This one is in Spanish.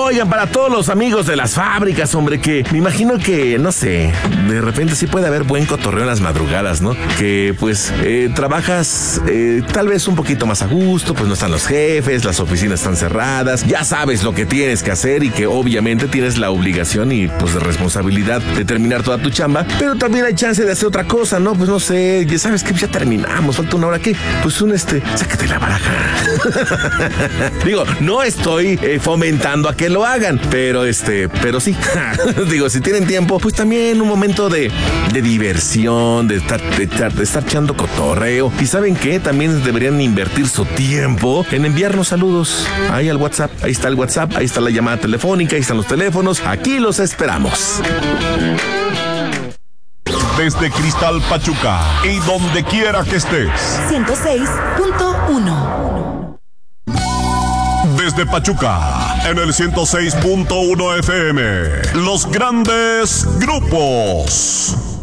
Oigan, para todos los amigos de las fábricas, hombre, que me imagino que, no sé, de repente sí puede haber buen cotorreo en las madrugadas, ¿no? Que pues trabajas tal vez un poquito más a gusto, pues no están los jefes, las oficinas están cerradas, ya sabes lo que tienes que hacer y que obviamente tienes la obligación y pues de responsabilidad de terminar toda tu chamba, pero también hay chance de hacer otra cosa, ¿no? Pues no sé, ya sabes que ya terminamos, falta una hora, ¿qué? Pues sácate la baraja. Digo, no estoy fomentando a que lo hagan, pero sí. Digo, si tienen tiempo, pues también un momento de diversión, de estar echando cotorreo. Y ¿saben qué? También deberían invertir su tiempo en enviarnos saludos ahí al WhatsApp. Ahí está el WhatsApp, ahí está la llamada telefónica, ahí están los teléfonos. Aquí los esperamos. Desde Cristal Pachuca y donde quiera que estés. 106.1. Desde Pachuca, en el 106.1 FM. Los grandes grupos.